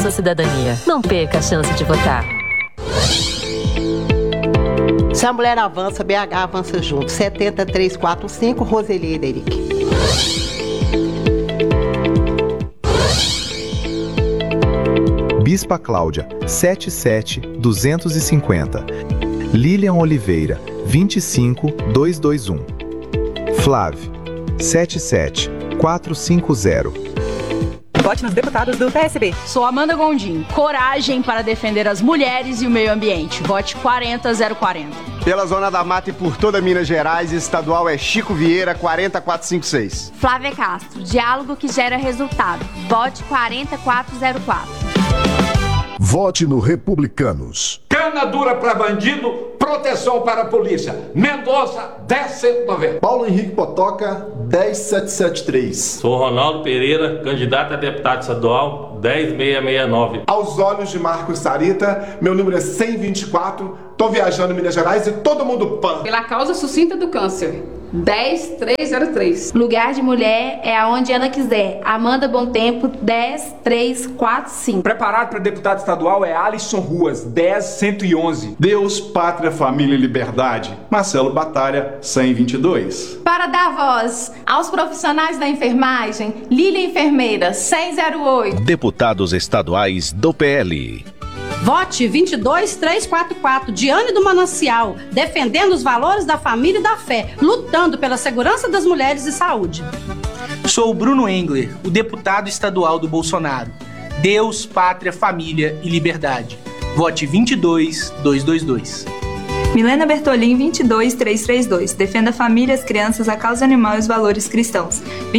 Sua cidadania. Não perca a chance de votar. Se a mulher avança, BH avança junto. 70345, Roseli Ederic. Bispa Cláudia, 77250. Lilian Oliveira, 25221. Flávio, 77450. Vote nos deputados do PSB. Sou Amanda Gondim. Coragem para defender as mulheres e o meio ambiente. Vote 40040. Pela Zona da Mata e por toda Minas Gerais, estadual é Chico Vieira, 40456. Flávia Castro. Diálogo que gera resultado. Vote 40404. Vote no Republicanos. Cana dura para bandido, proteção para a polícia. Mendonça, 10.190. Paulo Henrique Potoca, 10773. Sou Ronaldo Pereira, candidato a deputado estadual, 10669. Aos olhos de Marcos Sarita, meu número é 124. Tô viajando em Minas Gerais e todo mundo pan. Pela causa sucinta do câncer. 10303. Lugar de mulher é aonde ela quiser. Amanda Bom Tempo, 10345. Preparado para deputado estadual é Alisson Ruas, 10111. Deus, Pátria, Família e Liberdade. Marcelo Batalha, 122. Para dar voz aos profissionais da enfermagem, Lília Enfermeira, 10008. Deputados estaduais do PL. Vote 22344, Diane do Manancial, defendendo os valores da família e da fé, lutando pela segurança das mulheres e saúde. Sou o Bruno Engler, o deputado estadual do Bolsonaro. Deus, Pátria, Família e Liberdade. Vote 22222. Milena Bertolin, 22332. Defenda a família, as crianças, a causa animal e os valores cristãos.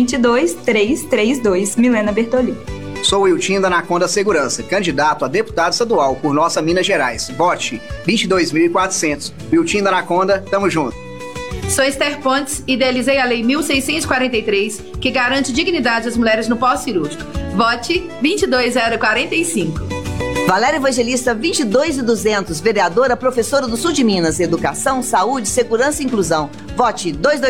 22332, Milena Bertolin. Sou Wiltim da Anaconda Segurança, candidato a deputado estadual por nossa Minas Gerais. Vote 22.400. Wiltim da Anaconda, tamo junto. Sou Esther Pontes, idealizei a Lei 1643, que garante dignidade às mulheres no pós-cirúrgico. Vote 22045. Valéria Evangelista, 22200, vereadora, professora do Sul de Minas, Educação, Saúde, Segurança e Inclusão. Vote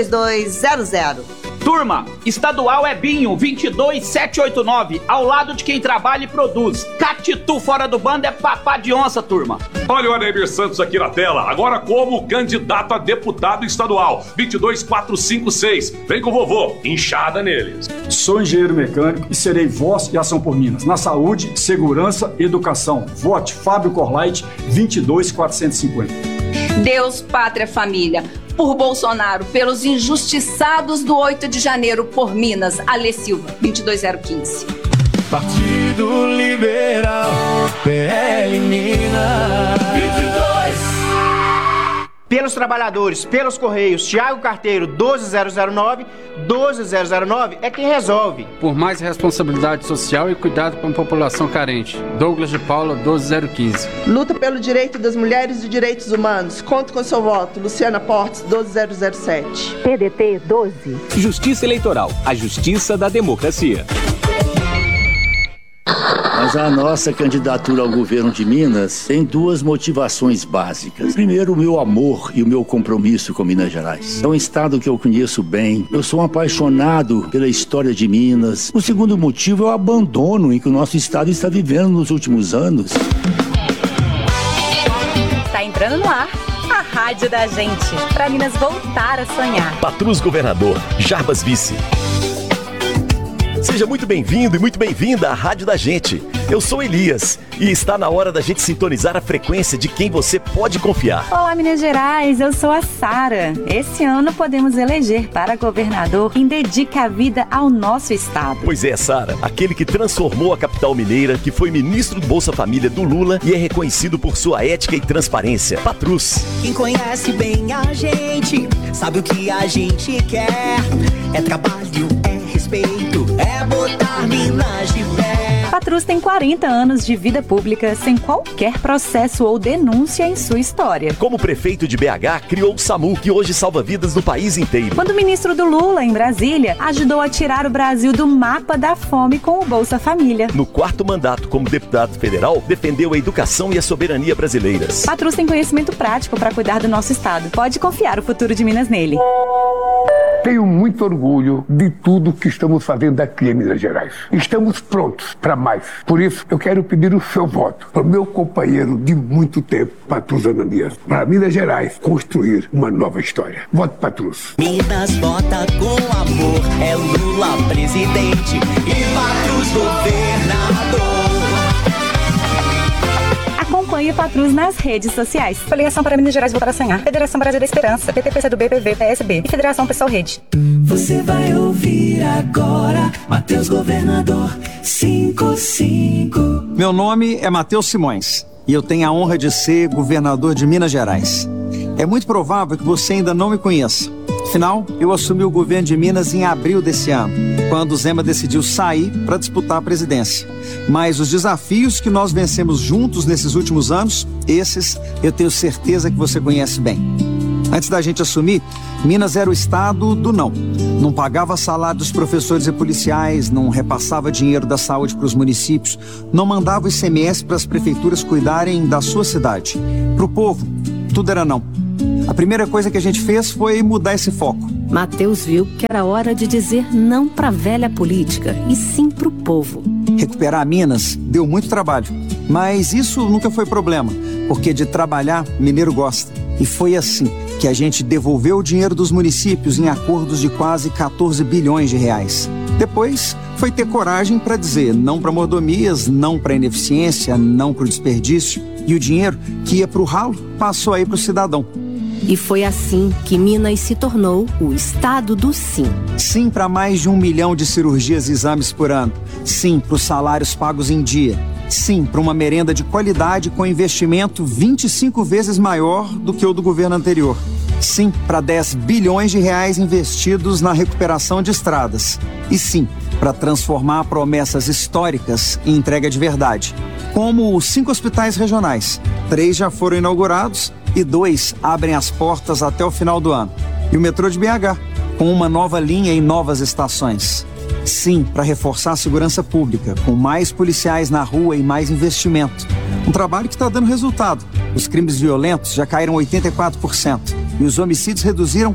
22200. Turma, estadual é Binho, 22789, ao lado de quem trabalha e produz. Catitu fora do bando é papá de onça, turma. Olha o Ademir Santos aqui na tela, agora como candidato a deputado estadual, 22456. Vem com o vovô, inchada neles. Sou engenheiro mecânico e serei voz e ação por Minas, na saúde, segurança e educação. Vote Fábio Corlaite, 22450. Deus, Pátria, Família. Por Bolsonaro, pelos injustiçados do 8 de janeiro, por Minas, Alê Silva, 22015. Partido Liberal, PL Minas. 22. Pelos trabalhadores, pelos Correios, Tiago Carteiro, 12009, 12009 é quem resolve. Por mais responsabilidade social e cuidado com a população carente, Douglas de Paula, 12015. Luta pelo direito das mulheres e direitos humanos. Conto com seu voto. Luciana Portes, 12007. PDT 12. Justiça Eleitoral, a justiça da democracia. Mas a nossa candidatura ao governo de Minas tem duas motivações básicas. Primeiro, o meu amor e o meu compromisso com Minas Gerais. É um estado que eu conheço bem. Eu sou um apaixonado pela história de Minas. O segundo motivo é o abandono em que o nosso estado está vivendo nos últimos anos. Tá entrando no ar a rádio da gente, para Minas voltar a sonhar. Patrus Governador, Jarbas Vice. Seja muito bem-vindo e muito bem-vinda à Rádio da Gente. Eu sou Elias e está na hora da gente sintonizar a frequência de quem você pode confiar. Olá, Minas Gerais, eu sou a Sara. Esse ano podemos eleger para governador quem dedica a vida ao nosso estado. Pois é, Sara, aquele que transformou a capital mineira, que foi ministro do Bolsa Família do Lula e é reconhecido por sua ética e transparência. Patrus. Quem conhece bem a gente, sabe o que a gente quer. É trabalho, é respeito, é botar Minas de pé. Patrus tem 40 anos de vida pública sem qualquer processo ou denúncia em sua história. Como prefeito de BH, criou o SAMU, que hoje salva vidas no país inteiro. Quando ministro do Lula, em Brasília, ajudou a tirar o Brasil do mapa da fome com o Bolsa Família. No 4º mandato como deputado federal, defendeu a educação e a soberania brasileiras. Patrus tem conhecimento prático para cuidar do nosso estado. Pode confiar o futuro de Minas nele. Tenho muito orgulho de tudo que estamos fazendo aqui em Minas Gerais. Estamos prontos para mais. Por isso, eu quero pedir o seu voto para o meu companheiro de muito tempo, Patrus Ananias, para Minas Gerais construir uma nova história. Vote Patrus. Minas vota com amor, é Lula presidente e Patrus governador. Acompanhe Patrus nas redes sociais. Filiação para Minas Gerais Votar Sem A, Federação Brasil da Esperança, PT, PCdoB, PV, PSB e Federação Pessoal Rede. Você vai ouvir agora Matheus Governador 55. Meu nome é Matheus Simões e eu tenho a honra de ser governador de Minas Gerais. É muito provável que você ainda não me conheça. Afinal, eu assumi o governo de Minas em abril desse ano, quando o Zema decidiu sair para disputar a presidência. Mas os desafios que nós vencemos juntos nesses últimos anos, esses eu tenho certeza que você conhece bem. Antes da gente assumir, Minas era o estado do não. Não pagava salário dos professores e policiais, não repassava dinheiro da saúde para os municípios, não mandava o ICMS para as prefeituras cuidarem da sua cidade. Para o povo, tudo era não. A primeira coisa que a gente fez foi mudar esse foco. Matheus viu que era hora de dizer não para a velha política e sim para o povo. Recuperar Minas deu muito trabalho, mas isso nunca foi problema, porque de trabalhar, mineiro gosta. E foi assim que a gente devolveu o dinheiro dos municípios em acordos de quase 14 bilhões de reais. Depois foi ter coragem para dizer não para mordomias, não para ineficiência, não para o desperdício. E o dinheiro que ia para o ralo passou aí para o cidadão. E foi assim que Minas se tornou o estado do sim. Sim para mais de 1 milhão de cirurgias e exames por ano. Sim para os salários pagos em dia. Sim para uma merenda de qualidade com investimento 25 vezes maior do que o do governo anterior. Sim para 10 bilhões de reais investidos na recuperação de estradas. E sim para transformar promessas históricas em entrega de verdade. Como os 5 hospitais regionais. 3 já foram inaugurados e 2 abrem as portas até o final do ano. E o metrô de BH, com uma nova linha e novas estações. Sim, para reforçar a segurança pública, com mais policiais na rua e mais investimento. Um trabalho que está dando resultado. Os crimes violentos já caíram 84% e os homicídios reduziram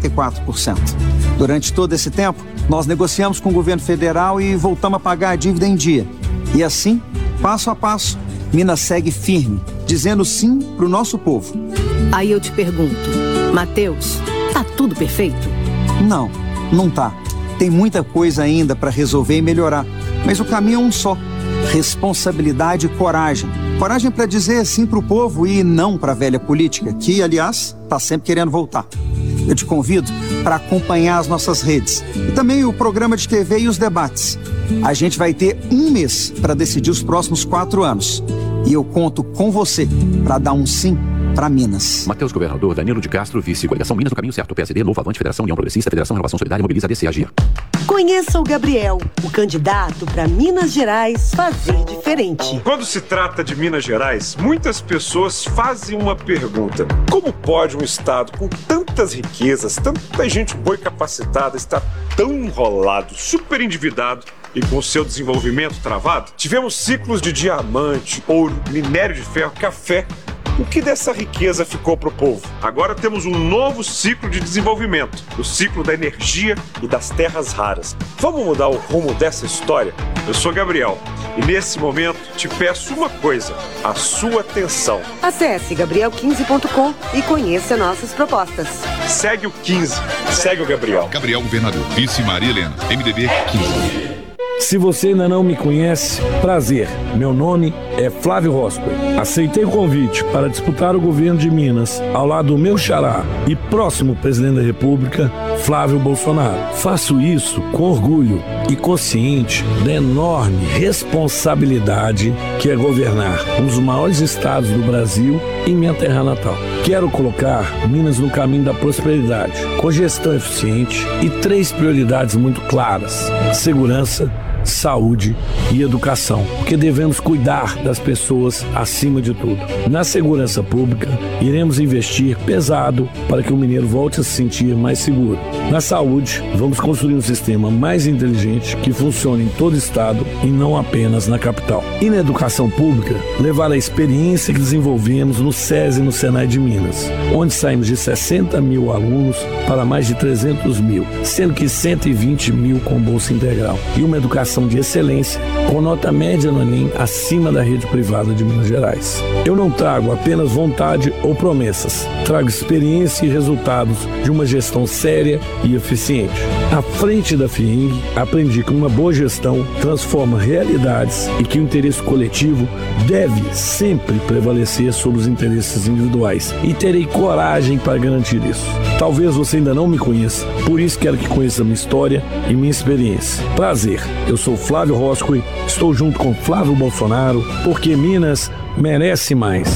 44%. Durante todo esse tempo, nós negociamos com o governo federal e voltamos a pagar a dívida em dia. E assim, passo a passo, Minas segue firme, dizendo sim para o nosso povo. Aí eu te pergunto, Matheus, tá tudo perfeito? Não, não tá. Tem muita coisa ainda para resolver e melhorar, mas o caminho é um só: responsabilidade e coragem. Coragem para dizer sim para o povo e não para a velha política, que, aliás, tá sempre querendo voltar. Eu te convido para acompanhar as nossas redes e também o programa de TV e os debates. A gente vai ter 1 mês para decidir os próximos 4 anos. E eu conto com você para dar um sim para Minas. Matheus Governador, Danilo de Castro, vice, Coligação Minas no Caminho Certo, PSD, Novo Avante, Federação União Progressista, Federação Renovação Solidária, Mobiliza, DC, Agir. Conheça o Gabriel, o candidato para Minas Gerais fazer diferente. Quando se trata de Minas Gerais, muitas pessoas fazem uma pergunta: como pode um estado com tantas riquezas, tanta gente boa e capacitada estar tão enrolado, super endividado e com seu desenvolvimento travado? Tivemos ciclos de diamante, ouro, minério de ferro, café. O que dessa riqueza ficou para o povo? Agora temos um novo ciclo de desenvolvimento, o ciclo da energia e das terras raras. Vamos mudar o rumo dessa história? Eu sou Gabriel e nesse momento te peço uma coisa: a sua atenção. Acesse gabriel15.com e conheça nossas propostas. Segue o 15, segue o Gabriel. Gabriel Governador, vice Maria Helena, MDB 15. Se você ainda não me conhece, prazer, meu nome é Flávio Roscoe. Aceitei o convite para disputar o governo de Minas ao lado do meu xará e próximo presidente da República, Flávio Bolsonaro. Faço isso com orgulho e consciente da enorme responsabilidade que é governar um dos maiores estados do Brasil em minha terra natal. Quero colocar Minas no caminho da prosperidade, com gestão eficiente e 3 prioridades muito claras: segurança, saúde e educação, porque devemos cuidar das pessoas acima de tudo. Na segurança pública, iremos investir pesado para que o mineiro volte a se sentir mais seguro. Na saúde, vamos construir um sistema mais inteligente que funcione em todo o estado e não apenas na capital. E na educação pública, levar a experiência que desenvolvemos no SESI e no Senai de Minas, onde saímos de 60 mil alunos para mais de 300 mil, sendo que 120 mil com bolsa integral. E uma educação de excelência, com nota média no Enem acima da rede privada de Minas Gerais. Eu não trago apenas vontade ou promessas, trago experiência e resultados de uma gestão séria e eficiente. À frente da FIENG, aprendi que uma boa gestão transforma realidades e que o interesse coletivo deve sempre prevalecer sobre os interesses individuais. E terei coragem para garantir isso. Talvez você ainda não me conheça, por isso quero que conheça minha história e minha experiência. Prazer, eu sou Flávio Roscoe, estou junto com Flávio Bolsonaro, porque Minas merece mais.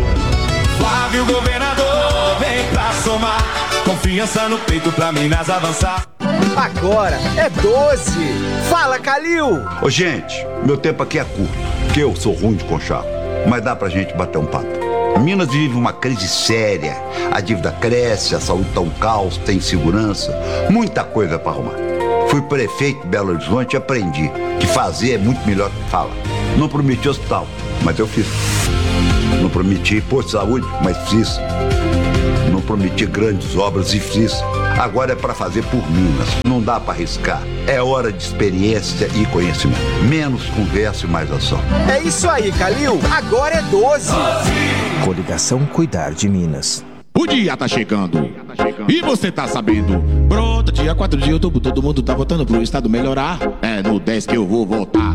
Flávio governador, vem pra somar, confiança no peito pra Minas avançar. Agora é 12. Fala, Calil! Ô, gente, meu tempo aqui é curto, porque eu sou ruim de conchavo, mas dá pra gente bater um papo. Minas vive uma crise séria, a dívida cresce, a saúde tá um caos, tem insegurança, muita coisa pra arrumar. Fui prefeito de Belo Horizonte e aprendi que fazer é muito melhor que falar. Não prometi hospital, mas eu fiz. Não prometi posto de saúde, mas fiz. Não prometi grandes obras e fiz. Agora é para fazer por Minas. Não dá para arriscar. É hora de experiência e conhecimento. Menos conversa e mais ação. É isso aí, Calil. Agora é 12. Coligação Cuidar de Minas. O dia tá chegando. E você tá sabendo. Pronto, dia 4 de outubro, todo mundo tá votando pro estado melhorar. É no 10 que eu vou votar.